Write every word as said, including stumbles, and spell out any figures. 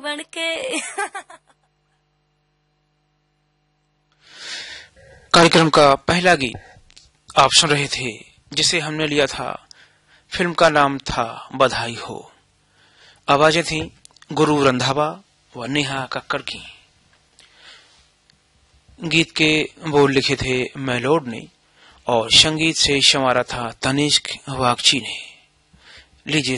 बनके। कार्यक्रम का पहला गीत आप सुन रहे थे, जिसे हमने लिया था, फिल्म का नाम था बधाई हो। आवाजें थी गुरु रंधावा व नेहा कक्कड़ की। गीत के बोल लिखे थे मेलोड ने और संगीत से संवारा था तनिष्क वागची ने। लीजिए